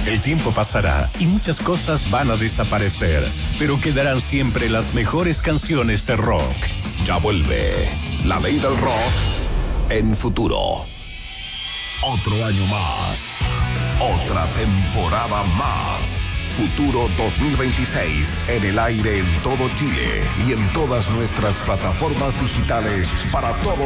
El tiempo pasará y muchas cosas van a desaparecer, pero quedarán siempre las mejores canciones de rock. Ya vuelve La Ley del Rock en Futuro. Otro año más. Otra temporada más. Futuro 2026 en el aire en todo Chile y en todas nuestras plataformas digitales para todo